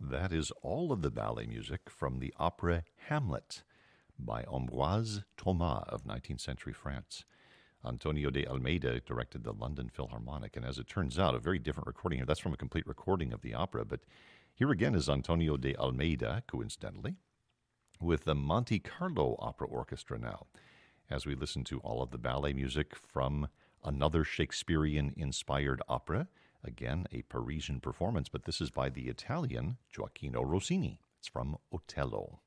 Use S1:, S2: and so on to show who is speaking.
S1: That is all of the ballet music from the opera Hamlet by Ambroise Thomas of 19th century France. Antonio de Almeida directed the London Philharmonic, and as it turns out, a very different recording here. That's from a complete recording of the opera, but here again is Antonio de Almeida, coincidentally, with the Monte Carlo Opera Orchestra now, as we listen to all of the ballet music from another Shakespearean-inspired opera. Again, a Parisian performance, but this is by the Italian Gioacchino Rossini. It's from Otello.